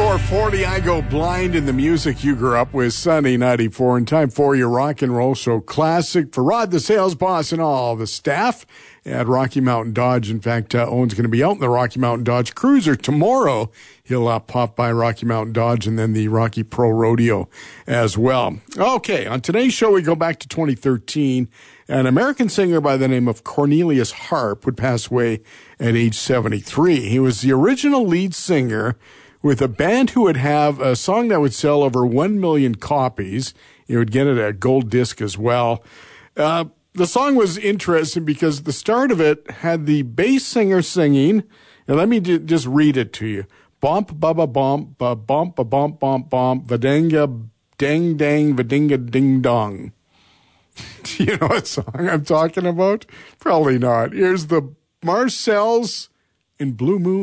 4:40, I Go Blind in the music you grew up with, Sunny 94, and time for your rock and roll show classic for Rod, the sales boss, and all the staff at Rocky Mountain Dodge. In fact, Owen's going to be out in the Rocky Mountain Dodge Cruiser tomorrow. He'll pop by Rocky Mountain Dodge and then the Rocky Pro Rodeo as well. Okay, on today's show, we go back to 2013. An American singer by the name of Cornelius Harp would pass away at age 73. He was the original lead singer with a band who would have a song that would sell over 1 million copies. It would get it a gold disc as well. The song was interesting because the start of it had the bass singer singing, and let me just read it to you. Bomp, baba, bomp, ba, bomp, ba, bomp, bomp, bomp, vadanga, dang, dang, vadinga, ding, dong. Do you know what song I'm talking about? Probably not. Here's the Marcells in Blue Moon.